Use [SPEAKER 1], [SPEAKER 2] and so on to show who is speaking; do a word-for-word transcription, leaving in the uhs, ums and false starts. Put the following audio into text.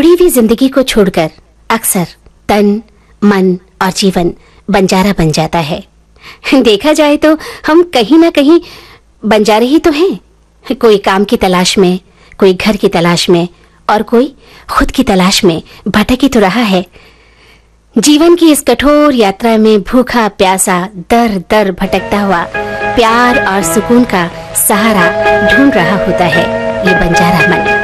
[SPEAKER 1] मुड़ी हुई जिंदगी को छोड़कर अक्सर तन, मन और जीवन बंजारा बन जाता है। देखा जाए तो हम कहीं ना कहीं बंजारे ही तो हैं। कोई काम की तलाश में, कोई घर की तलाश में और कोई खुद की तलाश में भटक ही तो रहा है। जीवन की इस कठोर यात्रा में भूखा प्यासा दर दर भटकता हुआ प्यार और सुकून का सहारा ढूंढ रहा होता है ये बंजारा मन।